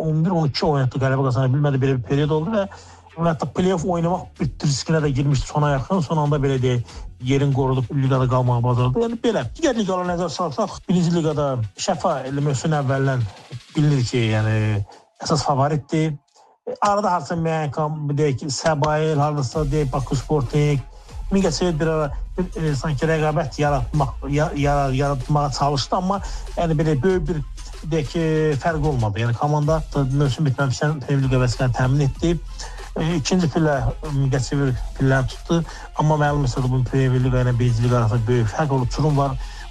11-12 oynatdı, qələbə qazana bilmədi, belə bir period oldu və hətta play-off oynamaq riskinə də girmişdi sona yaxın. Son anda belə deyək, yerin qorudub liqada qalmağı bacardı. Yəni belə. Digər liqalara nəzər salsaq, birinci liqada Şəfa mövsüm əvvəldən bilinir ki, yəni əsas favoritdir. Arada harca müəyyən deyək ki, Səbail, hardasa deyək Bakı Sporting, Mingəçevir bir ara sanki rəqabət yaratmağa çalışdı, amma yəni belə böyük bir deyək ki, fərq olmadı. Yəni komanda mövsüm bitməmişdən Premyer Liqa vəzifəsini təmin etdi. İkinci pillə Mingəçevir pilləni tutdu, amma məlum məsələdə bunun Premyer Liqa ilə birinci liqa arasında böyük fərq olub, uçurum var.